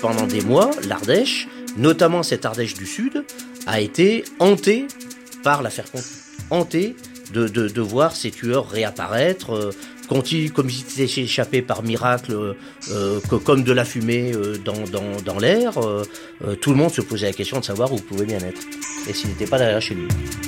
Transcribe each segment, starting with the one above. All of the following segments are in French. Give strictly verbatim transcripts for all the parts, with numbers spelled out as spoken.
pendant des mois, l'Ardèche, notamment cette Ardèche du Sud, a été hantée par l'affaire Conti. Hantée de, de, de voir ces tueurs réapparaître, euh, Conti, comme s'il s'était échappé par miracle, euh, euh, que, comme de la fumée euh, dans, dans, dans l'air. Euh, euh, tout le monde se posait la question de savoir où il pouvait bien être, et s'il n'était pas derrière chez lui.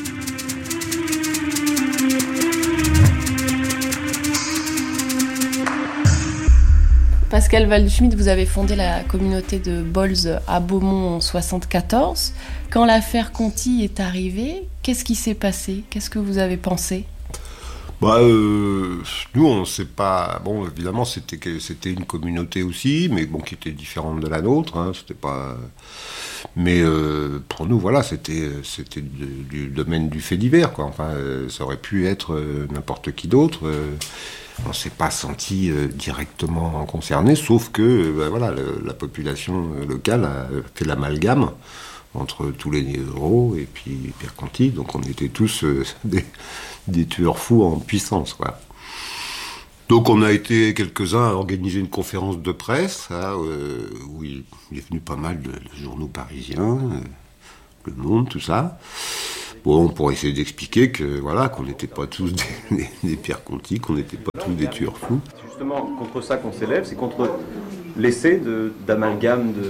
Pascal Waldschmidt, vous avez fondé la communauté de Bolz à Beaumont en soixante-quatorze. Quand l'affaire Conti est arrivée, qu'est-ce qui s'est passé ? Qu'est-ce que vous avez pensé ? Bah, euh, nous, on ne sait pas. Bon, évidemment, c'était, c'était une communauté aussi, mais bon, qui était différente de la nôtre. Hein, c'était pas. Mais euh, pour nous, voilà, c'était, c'était du, du domaine du fait divers, quoi. Enfin, euh, ça aurait pu être euh, n'importe qui d'autre. Euh, on ne s'est pas senti euh, directement concerné, sauf que, euh, bah, voilà, le, la population locale a fait l'amalgame entre tous les héros et puis Pierre Conti, donc on était tous euh, des, des tueurs fous en puissance, quoi. Donc on a été quelques-uns à organiser une conférence de presse, hein, euh, où il, il est venu pas mal de, de journaux parisiens, euh, Le Monde, tout ça. Bon, pour essayer d'expliquer que voilà, qu'on n'était pas tous des, des, des Pierre Conti, qu'on n'était pas tous des tueurs fous. C'est justement contre ça qu'on s'élève, c'est contre l'essai de, d'amalgame de...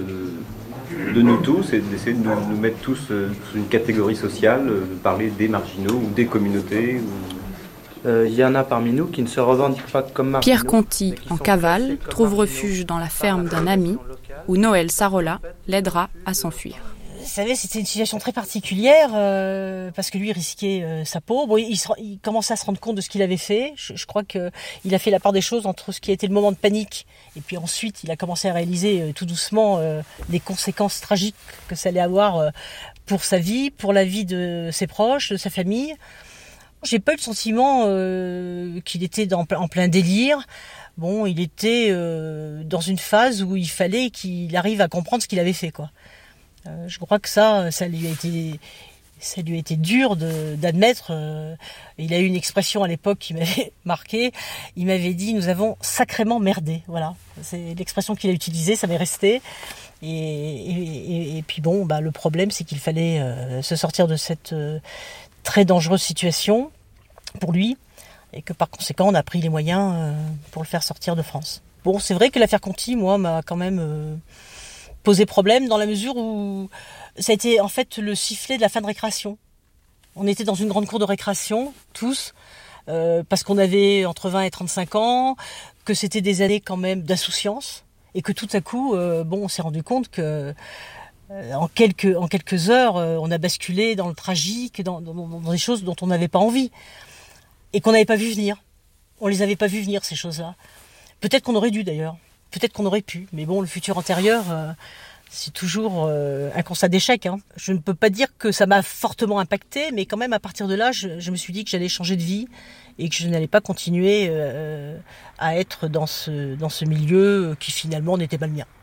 de nous tous, et d'essayer de nous, nous mettre tous euh, sous une catégorie sociale, euh, de parler des marginaux ou des communautés. Il ou... euh, y en a parmi nous qui ne se revendiquent pas comme marginaux. Pierre Conti, en cavale, trouve refuge dans la ferme d'un ami, où Noël Sarola l'aidera à s'enfuir. Vous savez, c'était une situation très particulière, euh, parce que lui, il risquait euh, sa peau. Bon, il, se, il commençait à se rendre compte de ce qu'il avait fait. Je, je crois qu'il a fait la part des choses entre ce qui a été le moment de panique, et puis ensuite, il a commencé à réaliser euh, tout doucement euh, les conséquences tragiques que ça allait avoir euh, pour sa vie, pour la vie de ses proches, de sa famille. J'ai pas eu le sentiment euh, qu'il était dans, en plein délire. Bon, il était euh, dans une phase où il fallait qu'il arrive à comprendre ce qu'il avait fait, quoi. Euh, je crois que ça, ça lui a été, ça lui a été dur de, d'admettre. Euh, il a eu une expression à l'époque qui m'avait marqué. Il m'avait dit: nous avons sacrément merdé. Voilà, c'est l'expression qu'il a utilisée. Ça m'est resté. Et, et, et, et puis bon, bah le problème, c'est qu'il fallait euh, se sortir de cette euh, très dangereuse situation pour lui, et que par conséquent, on a pris les moyens euh, pour le faire sortir de France. Bon, c'est vrai que l'affaire Conti, moi, m'a quand même euh, posé problème, dans la mesure où ça a été en fait le sifflet de la fin de récréation. On était dans une grande cour de récréation, tous, euh, parce qu'on avait entre vingt et trente-cinq ans, que c'était des années quand même d'insouciance, et que tout à coup, euh, bon, on s'est rendu compte que euh, en quelques en quelques heures, euh, on a basculé dans le tragique, dans, dans, dans des choses dont on n'avait pas envie, et qu'on n'avait pas vu venir. On les avait pas vu venir, ces choses-là. Peut-être qu'on aurait dû d'ailleurs. Peut-être qu'on aurait pu, mais bon, le futur antérieur, euh, c'est toujours euh, un constat d'échec. Hein. Je ne peux pas dire que ça m'a fortement impacté, mais quand même, à partir de là, je, je me suis dit que j'allais changer de vie et que je n'allais pas continuer euh, à être dans ce, dans ce milieu qui finalement n'était pas le mien.